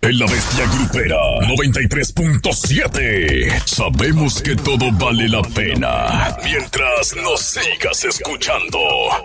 En la bestia grupera 93.7. Sabemos que todo vale la pena mientras nos sigas escuchando.